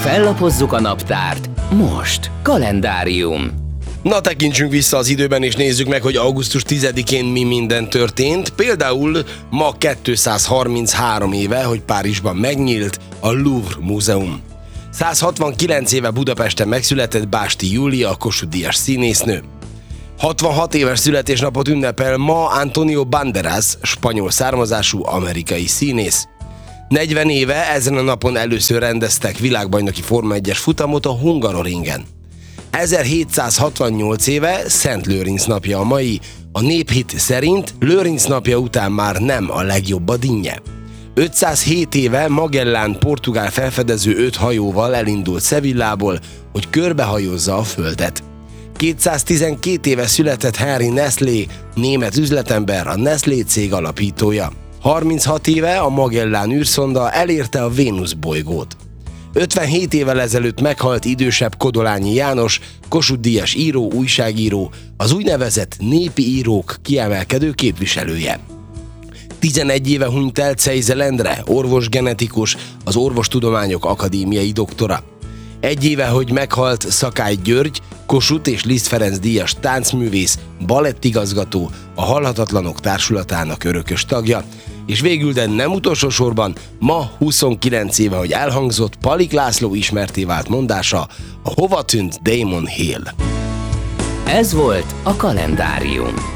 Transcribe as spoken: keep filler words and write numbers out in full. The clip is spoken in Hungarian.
Fellapozzuk a naptárt. Most kalendárium. Na, tekintsünk vissza az időben, és nézzük meg, hogy augusztus tizedikén mi minden történt. Például ma kétszázharminchárom éve, hogy Párizsban megnyílt a Louvre Múzeum. száz hatvankilenc éve Budapesten megszületett Básti Júlia, a Kossuth-díjas színésznő. hatvanhat éves születésnapot ünnepel ma Antonio Banderas, spanyol származású amerikai színész. negyven éve ezen a napon először rendeztek világbajnoki Forma egyes futamot a Hungaroringen. ezerhétszázhatvannyolc éve Szent Lőrinc napja a mai, a néphit szerint Lőrinc napja után már nem a legjobb a dinnye. ötszázhét éve Magellán portugál felfedező öt hajóval elindult Sevillából, hogy körbehajózza a földet. kétszáztizenkét éve született Henri Nestlé, német üzletember, a Nestlé cég alapítója. harminchat éve a Magellán űrszonda elérte a Vénusz bolygót. ötvenhét évvel ezelőtt meghalt idősebb Kodolányi János, Kossuth-díjas író, újságíró, az úgynevezett népi írók kiemelkedő képviselője. tizenegy éve hunyt el Czejzel Endre, orvosgenetikus, az Orvostudományok Akadémiai doktora. Egy éve, hogy meghalt Szakály György, Kossuth és Liszt Ferenc díjas táncművész, balettigazgató, a Halhatatlanok Társulatának örökös tagja, és végül, de nem utolsó sorban, ma huszonkilenc éve, hogy elhangzott Palik László ismertté vált mondása, a Hova tűnt Damon Hill. Ez volt a kalendárium.